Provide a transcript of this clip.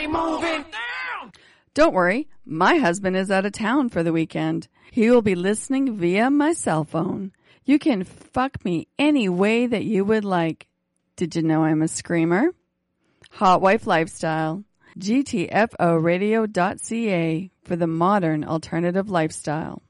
Everybody moving. Don't worry, my husband is out of town for the weekend. He will be listening via my cell phone. You can fuck me any way that you would like. Did you know I'm a screamer? Hot Wife Lifestyle. GTFOradio.ca for the modern alternative lifestyle.